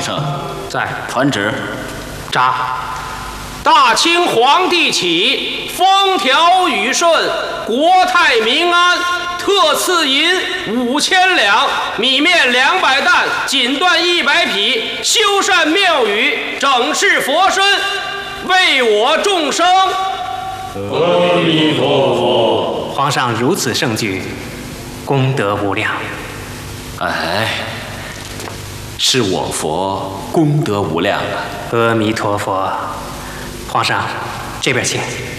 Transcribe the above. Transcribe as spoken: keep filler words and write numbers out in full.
上， 在传旨。 札。大清皇帝起，风调雨顺，国泰民安。特赐银五千两，米面两百担，锦缎一百匹，修缮庙宇，整饰佛身，为我众生。 阿弥陀佛。 皇上如此盛举，功德无量。 哎，是我佛功德无量啊！ 阿弥陀佛。皇上，这边请。